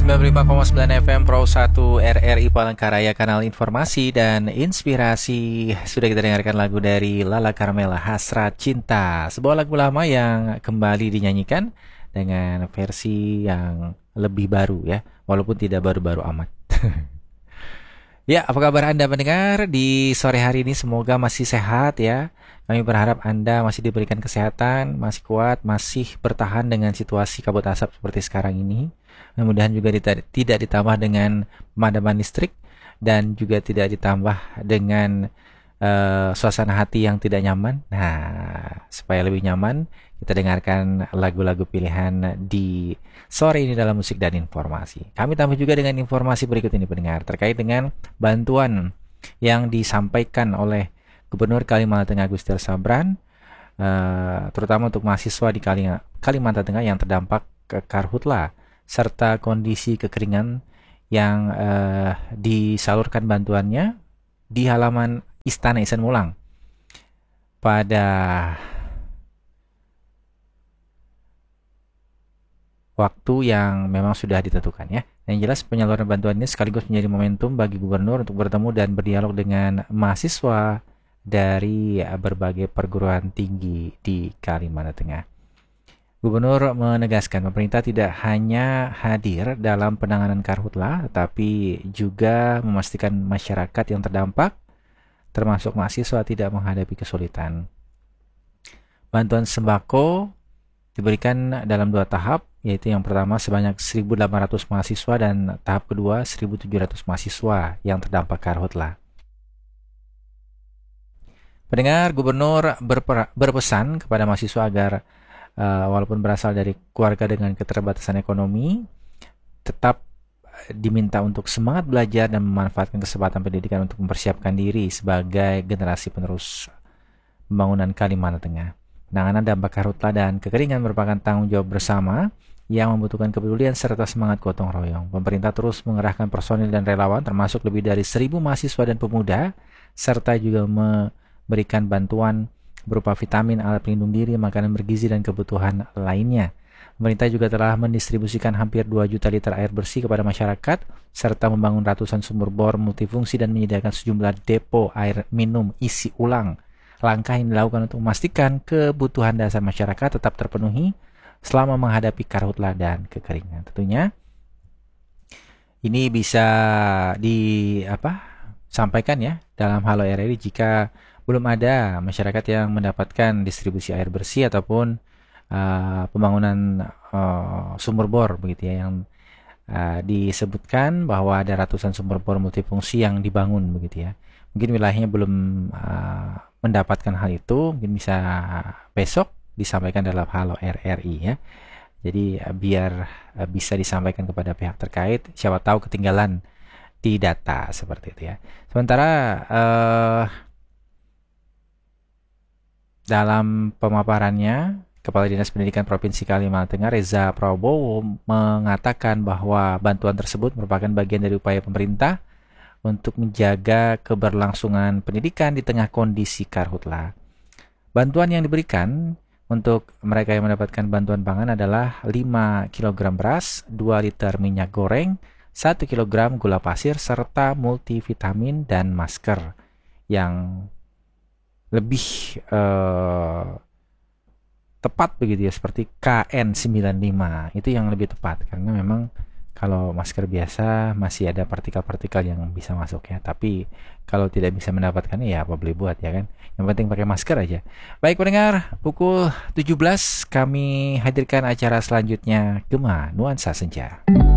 95,9 FM Pro 1 RRI Palangkaraya, kanal informasi dan inspirasi. Sudah kita dengarkan lagu dari Lala Carmela, Hasrat Cinta. Sebuah lagu lama yang kembali dinyanyikan dengan versi yang lebih baru ya, walaupun tidak baru-baru amat. Ya, apa kabar Anda mendengar di sore hari ini? Semoga masih sehat ya. Kami berharap Anda masih diberikan kesehatan, masih kuat, masih bertahan dengan situasi kabut asap seperti sekarang ini. Mudah-mudahan juga tidak ditambah dengan pemadaman listrik dan juga tidak ditambah dengan suasana hati yang tidak nyaman. Nah, supaya lebih nyaman, kita dengarkan lagu-lagu pilihan di sore ini dalam musik dan informasi. Kami tambah juga dengan informasi berikut ini pendengar, terkait dengan bantuan yang disampaikan oleh Gubernur Kalimantan Tengah Gusti Sabran, terutama untuk mahasiswa di Kalimantan Tengah yang terdampak ke karhutla serta kondisi kekeringan, yang disalurkan bantuannya di halaman Istana Ihsan Mulang pada waktu yang memang sudah ditentukan ya. Yang jelas penyaluran bantuan ini sekaligus menjadi momentum bagi gubernur untuk bertemu dan berdialog dengan mahasiswa dari berbagai perguruan tinggi di Kalimantan Tengah. Gubernur menegaskan pemerintah tidak hanya hadir dalam penanganan karhutla, tetapi juga memastikan masyarakat yang terdampak, termasuk mahasiswa, tidak menghadapi kesulitan. Bantuan sembako diberikan dalam 2 tahap, yaitu yang pertama sebanyak 1.800 mahasiswa dan tahap kedua 1.700 mahasiswa yang terdampak karhutla. Pendengar, Gubernur berpesan kepada mahasiswa agar walaupun berasal dari keluarga dengan keterbatasan ekonomi, tetap diminta untuk semangat belajar dan memanfaatkan kesempatan pendidikan untuk mempersiapkan diri sebagai generasi penerus pembangunan Kalimantan Tengah. Penanganan dampak karhutla dan kekeringan merupakan tanggung jawab bersama yang membutuhkan kepedulian serta semangat gotong royong. Pemerintah terus mengerahkan personil dan relawan, termasuk lebih dari 1.000 mahasiswa dan pemuda, serta juga memberikan bantuan berupa vitamin, alat pelindung diri, makanan bergizi, dan kebutuhan lainnya. Pemerintah juga telah mendistribusikan hampir 2 juta liter air bersih kepada masyarakat, serta membangun ratusan sumur bor multifungsi dan menyediakan sejumlah depo air minum isi ulang. Langkah yang dilakukan untuk memastikan kebutuhan dasar masyarakat tetap terpenuhi selama menghadapi karhutla dan kekeringan. Tentunya ini bisa disampaikan ya dalam Halo RRI jika belum ada masyarakat yang mendapatkan distribusi air bersih ataupun pembangunan sumur bor begitu ya, yang disebutkan bahwa ada ratusan sumur bor multifungsi yang dibangun begitu ya. Mungkin wilayahnya belum mendapatkan hal itu, mungkin bisa besok disampaikan dalam Halo RRI ya. Jadi biar bisa disampaikan kepada pihak terkait, siapa tahu ketinggalan di data seperti itu ya. Sementara dalam pemaparannya, Kepala Dinas Pendidikan Provinsi Kalimantan Tengah Reza Prabowo mengatakan bahwa bantuan tersebut merupakan bagian dari upaya pemerintah untuk menjaga keberlangsungan pendidikan di tengah kondisi karhutla. Bantuan yang diberikan untuk mereka yang mendapatkan bantuan pangan adalah 5 kg beras, 2 liter minyak goreng, 1 kg gula pasir, serta multivitamin dan masker yang lebih tepat begitu ya, seperti KN95 itu yang lebih tepat, karena memang kalau masker biasa masih ada partikel-partikel yang bisa masuk ya, tapi kalau tidak bisa mendapatkannya ya apa boleh buat ya kan, yang penting pakai masker aja. Baik pendengar, pukul 17 kami hadirkan acara selanjutnya, Gema Nuansa Senja.